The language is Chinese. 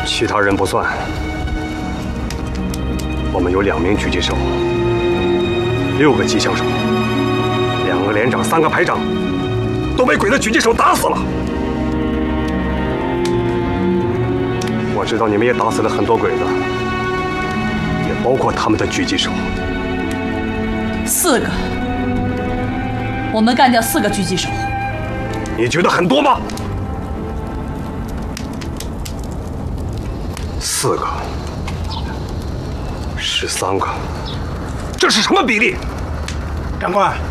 其他人不算，我们有2名狙击手，6个机枪手，2个连长，3个排长，都被鬼子狙击手打死了。我知道你们也打死了很多鬼子，也包括他们的狙击手。 4个，我们干掉4个狙击手。 你觉得很多吗？4个，13个，这是什么比例？ 长官。